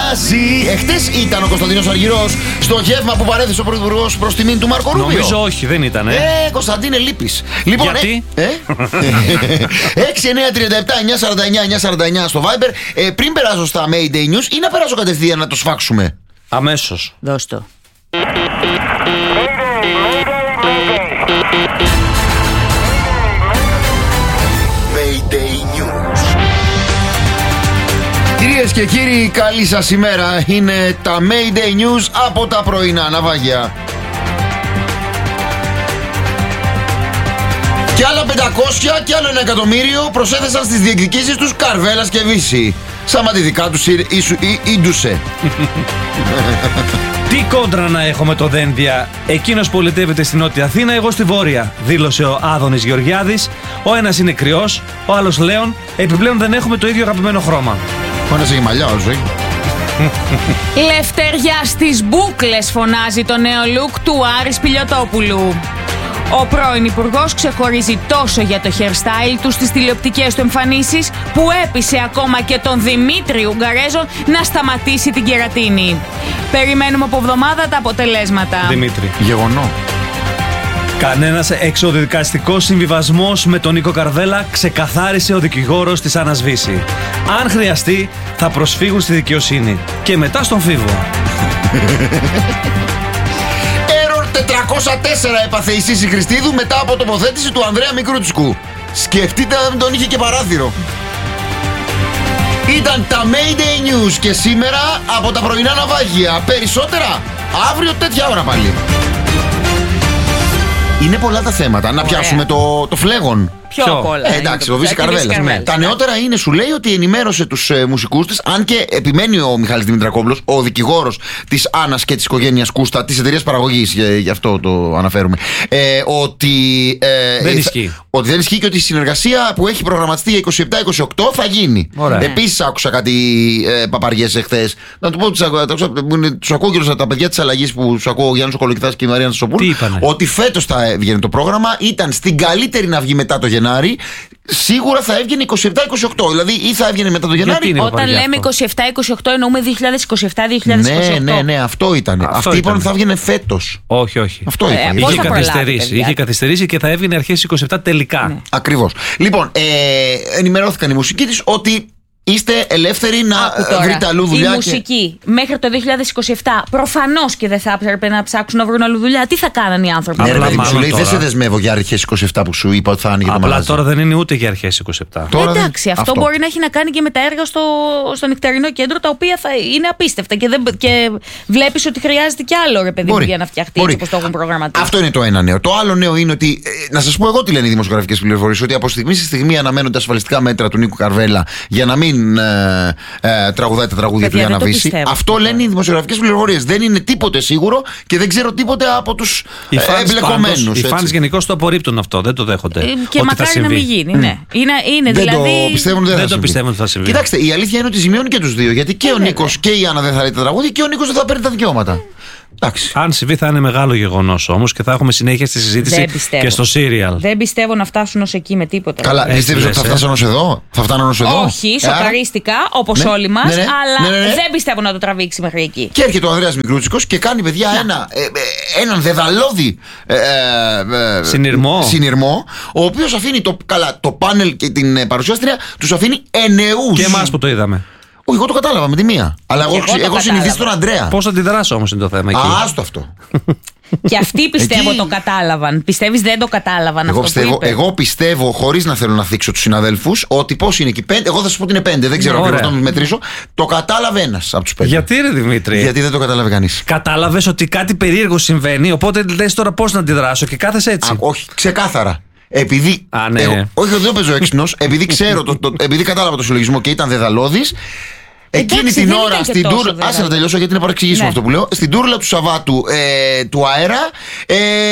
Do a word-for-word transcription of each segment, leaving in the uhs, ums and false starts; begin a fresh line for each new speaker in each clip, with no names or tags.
μαζί. Εχθές ήταν ο Κωνσταντίνος Αργυρός στο γεύμα που παρέθεσε ο Πρωθυπουργός προς τιμήν του Μάρκο Ρούμπιο.
Νομίζω όχι, δεν ήταν. Ε,
ε Κωνσταντίνε, λείπεις. Λοιπόν,
γιατί?
Ε, ε? έξι εννιά τριάντα επτά εννιά σαράντα εννιά εννιά σαράντα εννιά στο Viber. Ε, πριν περάσω στα Mayday News ή να περάσω κατευθείαν να το σφάξουμε?
Αμέσως.
Δώσ' το.
Mayday News. Κυρίες και κύριοι, καλή σας ημέρα. Είναι τα Mayday News από τα πρωινά ναυάγια. Και άλλα πεντακόσια και άλλο ένα εκατομμύριο προσέθεσαν στις διεκδικήσεις τους Καρβέλας και Βύση. Σαν μα τη δικά τους ίντουσε.
Τι κόντρα να έχω με το Δένδια? Εκείνος πολιτεύεται στην Νότια Αθήνα, εγώ στη Βόρεια, δήλωσε ο Άδωνης Γεωργιάδης. Ο ένας είναι κρυός, ο άλλος Λέων. Επιπλέον δεν έχουμε το ίδιο αγαπημένο χρώμα.
Ο ένας έχει μαλλιά, όλος έχει.
Λευτεριά στις μπούκλες, φωνάζει το νέο look του Άρη Πιλιοτόπουλου. Ο πρώην υπουργός ξεχωρίζει τόσο για το hairstyle του στις τηλεοπτικές του εμφανίσεις που έπεισε ακόμα και τον Δημήτρη Ουγγαρέζο να σταματήσει την κερατίνη. Περιμένουμε από εβδομάδα τα αποτελέσματα.
Δημήτρη.
Γεγονό.
Κανένας εξοδικαστικός συμβιβασμός με τον Νίκο Καρβέλα, ξεκαθάρισε ο δικηγόρος της Άννας Βύση. Αν χρειαστεί θα προσφύγουν στη δικαιοσύνη και μετά στον φίβο.
τετρακόσια τέσσερα έπαθε η Σύση Χριστίδου μετά από τοποθέτηση του Ανδρέα Μικρούτσικου. Σκεφτείτε αν τον είχε και παράθυρο. Ήταν τα Mayday News και σήμερα από τα πρωινά ναυάγια. Περισσότερα αύριο τέτοια ώρα πάλι. Είναι πολλά τα θέματα. Να πιάσουμε το, το φλέγον.
Πιο απ' όλα.
Ε, εντάξει, ο Βύση Καρβέλας. Ναι. Τα νεότερα είναι, σου λέει, ότι ενημέρωσε τους ε, μουσικούς της, αν και επιμένει ο Μιχάλης Δημητρακόπουλος, ο δικηγόρος της Άννας και της οικογένειας Κούστα, της εταιρείας παραγωγής, γι' αυτό το αναφέρουμε, ε, ότι, ε,
δεν
ε,
ισχύει.
ότι δεν ισχύει και ότι η συνεργασία που έχει προγραμματιστεί για είκοσι επτά είκοσι οκτώ θα γίνει. Επίσης, άκουσα κάτι ε, παπαριές εχθές. Να του πω, τους ακούω και τα παιδιά της αλλαγής που τους ακούω, ο Γιάννης ο Κολοκυθάς και η Μαρία Νασοπούλου, ότι φέτος θα βγαίνει το πρόγραμμα, ήταν στην καλύτερη να βγει μετά το Γενάρη. Σίγουρα θα έβγαινε είκοσι επτά είκοσι οκτώ. Δηλαδή ή θα έβγαινε μετά το Γενάρη.
Όταν λέμε είκοσι επτά είκοσι οκτώ εννοούμε δύο χιλιάδες είκοσι επτά δύο χιλιάδες είκοσι οκτώ.
Ναι, ναι, ναι, αυτό ήταν. Αυτή είπαν ότι θα έβγαινε φέτος.
Όχι, όχι.
Αυτό ήταν.
Ε,
είχε,
θα
καθυστερήσει,
προλάβει,
είχε καθυστερήσει και θα έβγαινε αρχές είκοσι επτά τελικά.
Ναι.
Ακριβώς. Λοιπόν, ε, ενημερώθηκαν οι μουσικοί της ότι είστε ελεύθεροι να βρείτε αλλού δουλειά.
Η μουσική και... μέχρι το δύο χιλιάδες είκοσι επτά προφανώς και δεν θα έπρεπε να ψάξουν να βρουν αλλού δουλειά. Τι θα κάνανε οι άνθρωποι?
Ναι, ρε παιδί μου, σου λέει δεν σε δεσμεύω για αρχές είκοσι επτά που σου είπα ότι θα άνοιγε το μαγαζί.
Απλά τώρα δεν είναι ούτε για αρχές είκοσι επτά.
Τώρα
εντάξει,
δεν...
αυτό, αυτό μπορεί να έχει να κάνει και με τα έργα στο, στο νυχτερινό κέντρο, τα οποία θα είναι απίστευτα και, δεν, και βλέπεις ότι χρειάζεται κι άλλο, ρε παιδί μου, για να φτιαχτεί έτσι όπως το έχουν προγραμματίσει.
Αυτό είναι το ένα νέο. Το άλλο νέο είναι ότι, ε, να σας πω εγώ τι λένε οι δημοσιογραφικές πληροφορίες, ότι από στιγμή στη στιγμή αναμένονται ασφαλιστικά μέτρα του Νίκου Καρβέλα για να μην ε, ε, τραγουδάει τα τραγούδια του Γιάννα Βύση. Αυτό λένε οι δημοσιογραφικές πληροφορίες. Δεν είναι τίποτε σίγουρο και δεν ξέρω τίποτε από τους ε, εμπλεκομένους.
Οι φανς γενικώς το απορρίπτουν αυτό, δεν το δέχονται.
Ε, και μακάρι να μην γίνει. Mm. Ναι. Είναι, είναι
δεν
δηλαδή...
το πιστεύουν ότι δεν,
δεν
θα
το πιστεύουν ότι θα συμβεί.
Κοιτάξτε, η αλήθεια είναι ότι ζημιώνει και τους δύο. Γιατί και ε, ο Νίκος και η Άννα δεν θα λέει τα τραγούδια και ο Νίκος δεν θα παίρνει τα δικαιώματα. Εντάξει.
Αν συμβεί θα είναι μεγάλο γεγονός όμως και θα έχουμε συνέχεια στη συζήτηση και στο serial.
Δεν πιστεύω να φτάσουν ως εκεί με τίποτα.
Καλά, πιστεύεις ότι θα φτάσουν ως εδώ? Θα φτάνουν ως εδώ?
Όχι, σοκαρίστηκα όπως
ναι,
όλοι μας,
ναι, ναι,
αλλά
ναι, ναι, ναι.
δεν πιστεύω να το τραβήξει μέχρι εκεί.
Και έρχεται ο Ανδρέας Μικρούτσικος και κάνει, παιδιά, ένα, ε, ε, έναν δεδαλώδη ε, ε,
συνειρμό.
συνειρμό, ο οποίος αφήνει το, καλά, το πάνελ και την παρουσιάστρια, τους αφήνει ενεούς.
Και εμάς που το είδαμε.
Όχι, εγώ το κατάλαβα με τη μία. Αλλά εγώ, εγώ, εγώ συνηθίζω τον Ανδρέα.
Πώς θα αντιδράσω όμως είναι το θέμα εκεί.
Α, άστο αυτό.
Και αυτοί πιστεύω
εκεί...
το κατάλαβαν. Πιστεύεις δεν το κατάλαβαν
εγώ
αυτό
πιστεύω,
που είπε?
Εγώ πιστεύω, χωρίς να θέλω να θίξω τους συναδέλφους, ότι πώς είναι εκεί πέντε. Εγώ θα σου πω ότι είναι πέντε. Δεν ξέρω ακριβώς να τους μετρήσω. Το κατάλαβε ένας από τους πέντε.
Γιατί ρε Δημήτρη?
Γιατί δεν το κατάλαβε κανείς.
Κατάλαβες ότι κάτι περίεργο συμβαίνει, οπότε λες τώρα πώς να αντιδράσω και κάθεσαι έτσι.
Α, όχι, ξεκάθαρα. Επειδή.
Α, ναι.
εγώ, όχι, δεν παίζω έξυπνος. Επειδή ξέρω, το, το, επειδή κατάλαβα το συλλογισμό και ήταν δεδαλώδης. Εκείνη
εντάξει,
την ώρα στην τούρλα. Άσε να τελειώσω γιατί να παρεξηγήσουμε
ναι.
αυτό που λέω. Στην τούρλα του Σαββάτου ε, του αέρα ε,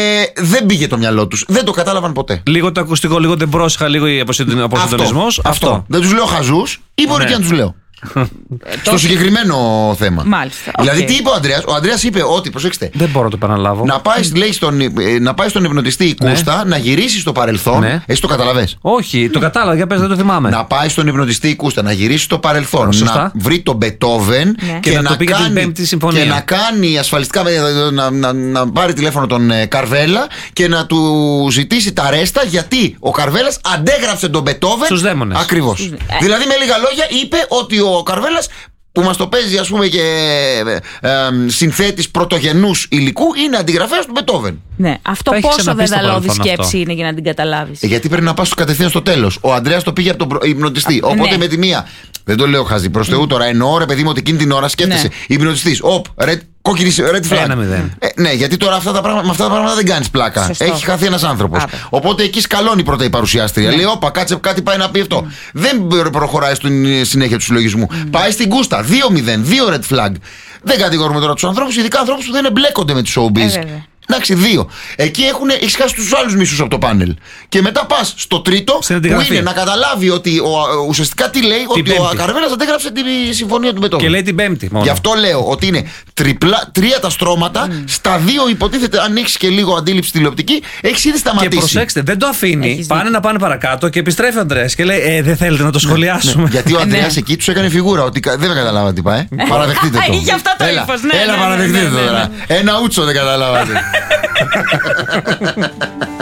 δεν πήγε το μυαλό τους. Δεν το κατάλαβαν ποτέ.
Λίγο το ακουστικό, λίγο δεν πρόσεχα, λίγο ο αποσυντονισμός.
Αυτό. αυτό. Δεν τους λέω χαζούς ή μπορεί ναι. και να τους λέω. Στο συγκεκριμένο θέμα.
Μάλιστα.
Δηλαδή,
okay.
τι είπε ο Ανδρέας? Ο Ανδρέας είπε ότι, προσέξτε.
Δεν μπορώ να το επαναλάβω.
Να πάει, λέει, στον, να πάει στον υπνοτιστή η Κούστα, ναι. να γυρίσει στο παρελθόν. Ναι. Εσύ το καταλαβες?
Όχι, το κατάλαβα, για πες, δεν το θυμάμαι.
Να πάει στον υπνοτιστή η Κούστα, να γυρίσει στο παρελθόν.
Σωστά.
Να βρει τον Μπετόβεν
ναι.
και,
και, να,
να
το πει
κάνει,
την Πέμπτη Συμφωνία.
Και να κάνει ασφαλιστικά. Να, να, να πάρει τηλέφωνο τον Καρβέλα και να του ζητήσει τα ρέστα, γιατί ο Καρβέλας αντέγραψε τον Μπετόβεν.
Στους δαίμονες.
Ακριβώς. Στους... Δηλαδή, με λίγα λόγια, είπε ότι ο Καρβέλας, που μας το παίζει, ας πούμε, και ε, ε, συνθέτης πρωτογενούς υλικού, είναι αντιγραφέας του Μπετόβεν.
Ναι, αυτό
θα
πόσο δεδαλώδη σκέψη αυτό. Είναι για να την καταλάβεις.
Ε, γιατί πρέπει να πας κατευθείαν στο τέλος. Ο Ανδρέας το πήγε από τον υπνοτιστή. Α, οπότε ναι. με τη μία. Δεν το λέω χαζί. Προς Θεού τώρα. Εννοώ, ρε παιδί μου, ότι εκείνη την ώρα σκέφτεσαι. Ναι. Υπνοτιστής. Οπ, ρε. Κόκκινη red flag. Ε, ναι, γιατί τώρα αυτά τα πράγματα, με αυτά τα πράγματα δεν κάνεις πλάκα. Σωστό. Έχει χαθεί ένας άνθρωπος. Άρα. Οπότε εκεί σκαλώνει πρώτα η παρουσιάστρια. Ναι. Λέει, όπα, κάτσε, κάτι πάει να πει αυτό. Mm. Δεν προχωράει στην συνέχεια του συλλογισμού. Mm. Πάει στην Κούστα. δύο μηδέν, δύο red flag. Δεν κατηγορούμε τώρα τους ανθρώπους, ειδικά ανθρώπους που δεν εμπλέκονται με τους showbiz. Ε, Εντάξει, δύο. Εκεί έχεις χάσει τους άλλους μισούς από το πάνελ. Και μετά πας στο τρίτο, που είναι να καταλάβει ότι ο, ουσιαστικά τι λέει, την ότι πέμπτη. Ο Καρβέλας αντέγραψε τη συμφωνία του Μπετόβεν.
Και λέει την Πέμπτη μόνο.
Γι' αυτό λέω ότι είναι τριπλά, τρία τα στρώματα, mm. στα δύο υποτίθεται, αν έχεις και λίγο αντίληψη τηλεοπτική, έχεις ήδη σταματήσει.
Και προσέξτε, δεν το αφήνει. Έχεις πάνε δει. Να πάνε παρακάτω και επιστρέφει ο Ανδρέας και λέει, ε, δεν θέλετε να το σχολιάσουμε.
Ναι, γιατί ο Ανδρέας εκεί τους έκανε φιγούρα, ότι δεν με καταλάβατε τι πάει. Παραδεχτείτε το.
Γι' αυτό το ύφος, ναι.
Έλα, παραδεχτείτε το τώρα. Ένα ούτσο δεν καταλάβατε.